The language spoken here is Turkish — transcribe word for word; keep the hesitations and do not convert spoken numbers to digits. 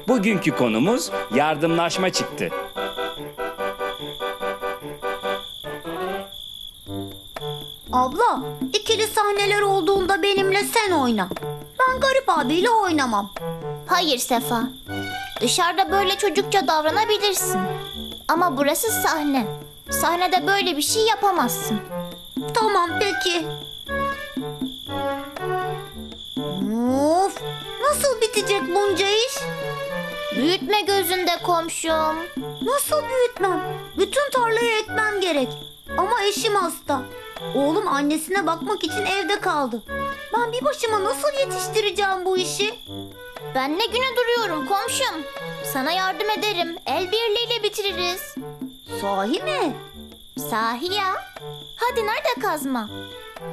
Bugünkü konumuz yardımlaşma çıktı. Abla, ikili sahneler olduğunda benimle sen oyna. Ben Garip abiyle oynamam. Hayır Sefa. Dışarıda böyle çocukça davranabilirsin. Ama burası sahne. Sahnede böyle bir şey yapamazsın. Tamam peki. Of, nasıl bitecek bunca iş? Büyütme gözünde komşum. Nasıl büyütmem? Bütün tarlayı ekmem gerek. Ama eşim hasta. Oğlum annesine bakmak için evde kaldı. Ben bir başıma nasıl yetiştireceğim bu işi? Ben ne güne duruyorum komşum. Sana yardım ederim. El birliğiyle bitiririz. Sahi mi? Sahi ya. Hadi nerede kazma?